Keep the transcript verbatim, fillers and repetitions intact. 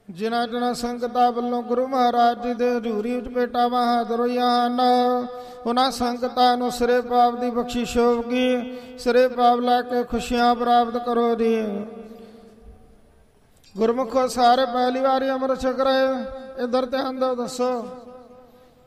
ਜਿਨ੍ਹਾਂ ਜਿਨ੍ਹਾਂ ਸੰਗਤਾਂ ਵੱਲੋਂ ਗੁਰੂ ਮਹਾਰਾਜ ਜੀ ਦੇ ਹਜ਼ੂਰੀ ਵਿੱਚ ਭੇਟਾਵਾਂ ਹਾਜ਼ਰ ਹੋਈਆਂ ਹਨ, ਉਹਨਾਂ ਸੰਗਤਾਂ ਨੂੰ ਸਿਰੇ ਪਾਪ ਦੀ ਬਖਸ਼ਿਸ਼ ਹੋਵੇਗੀ। ਸਿਰੇ ਪਾਪ ਲੈ ਕੇ ਖੁਸ਼ੀਆਂ ਪ੍ਰਾਪਤ ਕਰੋ ਜੀ। ਗੁਰਮੁਖੋ ਸਾਰੇ ਪਹਿਲੀ ਵਾਰੀ ਅੰਮ੍ਰਿਤ ਛਕ ਰਹੇ, ਇੱਧਰ ਧਿਆਨ ਦਿਓ, ਦੱਸੋ।